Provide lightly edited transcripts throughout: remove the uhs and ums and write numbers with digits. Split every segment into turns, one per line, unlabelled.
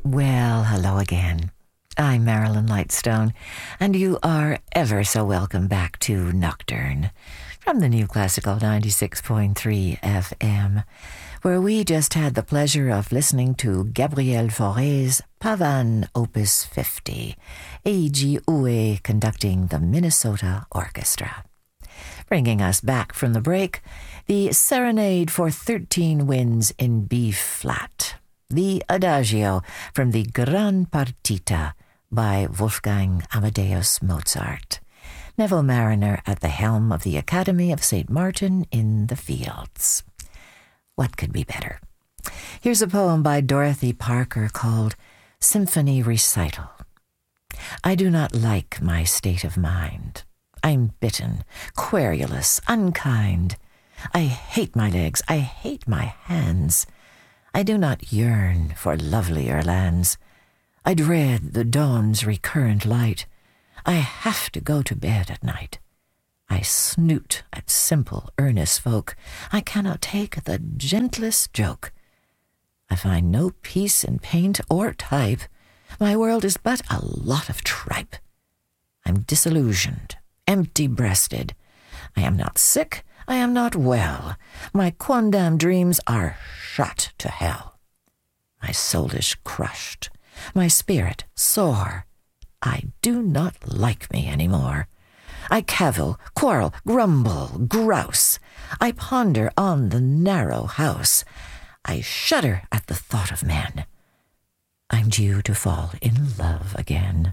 Well, hello again. I'm Marilyn Lightstone, and you are ever so welcome back to Nocturne from the New Classical 96.3 FM, where we just had the pleasure of listening to Gabriel Fauré's Pavane Opus 50, A.G. Oué conducting the Minnesota Orchestra. Bringing us back from the break, the Serenade for 13 Winds in B-flat, the Adagio from the Gran Partita by Wolfgang Amadeus Mozart. Neville Marriner at the helm of the Academy of St. Martin in the Fields. What could be better? Here's a poem by Dorothy Parker called Symphony Recital. I do not like my state of mind. I'm bitten, querulous, unkind. I hate my legs, I hate my hands. I do not yearn for lovelier lands. I dread the dawn's recurrent light. I have to go to bed at night. I snoot at simple, earnest folk. I cannot take the gentlest joke. I find no peace in paint or type. My world is but a lot of tripe. I'm disillusioned, empty-breasted. I am not sick, I am not well. My quondam dreams are shot to hell. My soul is crushed, my spirit sore. I do not like me any more. I cavil, quarrel, grumble, grouse. I ponder on the narrow house. I shudder at the thought of men. I'm due to fall in love again.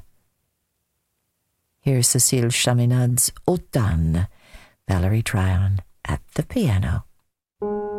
Here's Cécile Chaminade's Automne, Valerie Tryon at the piano.